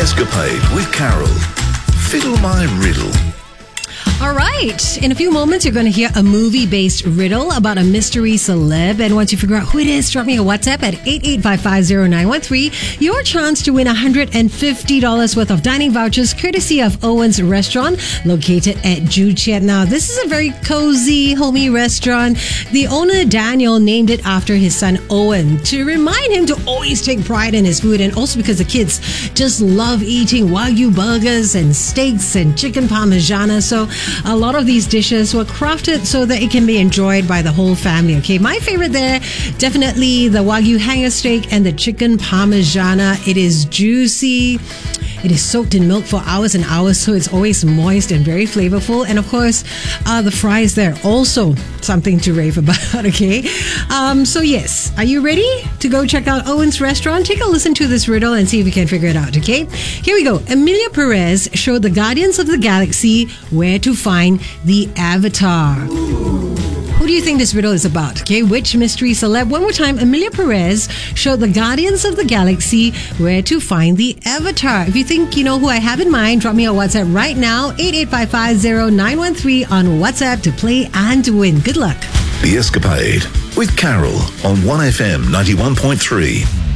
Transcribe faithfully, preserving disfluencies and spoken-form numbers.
Escapade with Carol. Fiddle my riddle. All right. In a few moments, you're going to hear a movie-based riddle about a mystery celeb. And once you figure out who it is, drop me a WhatsApp at eight eight five five zero nine one three. Your chance to win one hundred fifty dollars worth of dining vouchers courtesy of Owen's Restaurant located at Joo Chiat. Now, this is a very cozy, homey restaurant. The owner, Daniel, named it after his son, Owen, to remind him to always take pride in his food, and also because the kids just love eating Wagyu burgers and steaks and chicken parmigiana. So a lot of these dishes were crafted so that it can be enjoyed by the whole family. Okay, my favorite there, definitely the Wagyu hanger steak and the chicken parmigiana. It is juicy. It is soaked in milk for hours and hours, so it's always moist and very flavorful. And of course, uh, the fries there, also something to rave about, okay? Um, so yes, are you ready to go check out Owen's Restaurant? Take a listen to this riddle and see if you can figure it out, okay? Here we go. Emilia Perez showed the Guardians of the Galaxy where to find the Avatar. Who do you think this riddle is about? Okay, which mystery celeb? One more time. Emilia Perez showed the Guardians of the Galaxy where to find the Avatar. If you think you know who I have in mind, drop me a WhatsApp right now, eight eight five five zero nine one three on WhatsApp to play and to win. Good luck. The Escapade with Carol on one F M ninety-one point three.